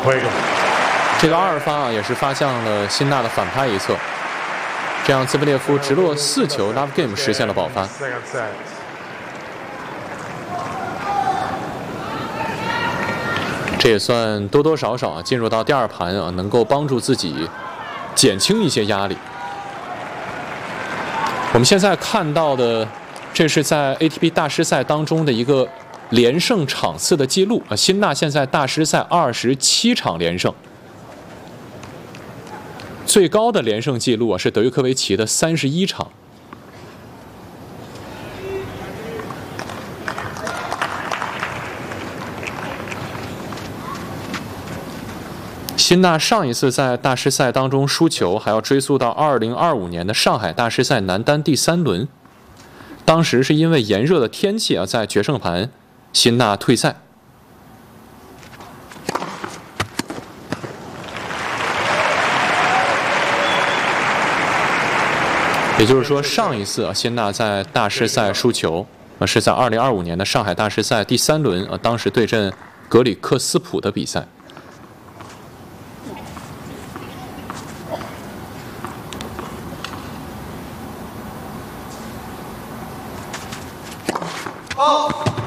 这个2-2发啊，也是发向了辛纳的反拍一侧，这样兹维列夫直落4球 ，Love Game 实现了保发。这也算多多少少啊，进入到第2盘啊，能够帮助自己减轻一些压力。我们现在看到的，这是在 ATP 大师赛当中的一个连胜场次的记录啊。辛纳现在大师赛27场连胜，最高的连胜记录啊是德约科维奇的31场。辛纳上一次在大师赛当中输球，还要追溯到2025年的上海大师赛男单第3轮，当时是因为炎热的天气啊，在决胜盘，辛纳退赛。也就是说，上一次啊，辛纳在大师赛输球是在2025年的上海大师赛第3轮啊，当时对阵格里克斯普的比赛。 好。